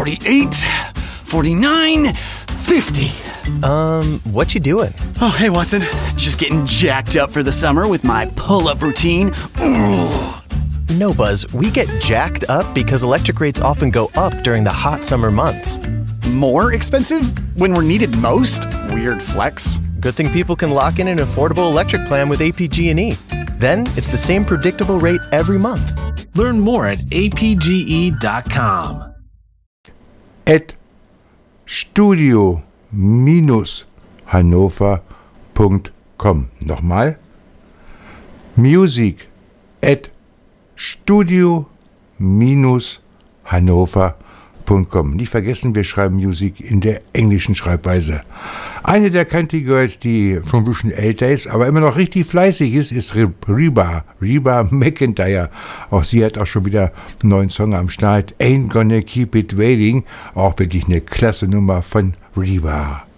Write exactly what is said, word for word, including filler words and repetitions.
forty-eight, forty-nine, fifty. Um, what you doing? Oh, hey, Watson. Just getting jacked up for the summer with my pull-up routine. Ooh. No, Buzz, we get jacked up because electric rates often go up during the hot summer months. More expensive when we're needed most? Weird flex. Good thing people can lock in an affordable electric plan with A P G and E. Then it's the same predictable rate every month. Learn more at A P G E dot com. at studio Bindestrich hannover Punkt com. Nochmal. Music at studio Bindestrich hannover Punkt com. Nicht vergessen, wir schreiben Musik in der englischen Schreibweise. Eine der Country Girls, die schon ein bisschen älter ist, aber immer noch richtig fleißig ist, ist Reba, Reba McEntire. Auch sie hat auch schon wieder einen neuen Song am Start. Ain't Gonna Keep It Waiting. Auch wirklich eine klasse Nummer von Reba.